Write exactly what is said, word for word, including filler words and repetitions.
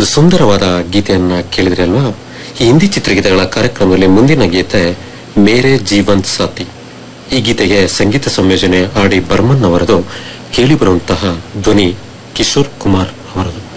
ಒಂದು ಸುಂದರವಾದ ಗೀತೆಯನ್ನ ಕೇಳಿದ್ರಿ ಅಲ್ವಾ? ಈ ಹಿಂದಿ ಚಿತ್ರಗೀತೆಗಳ ಕಾರ್ಯಕ್ರಮದಲ್ಲಿ ಮುಂದಿನ ಗೀತೆ ಮೇರೆ ಜೀವನ್ ಸಾಥಿ. ಈ ಗೀತೆಗೆ ಸಂಗೀತ ಸಂಯೋಜನೆ ಆರ್ ಡಿ ಬರ್ಮನ್ ಅವರದು. ಕೇಳಿ ಬರುವಂತಹ ಧ್ವನಿ ಕಿಶೋರ್ ಕುಮಾರ್ ಅವರದು.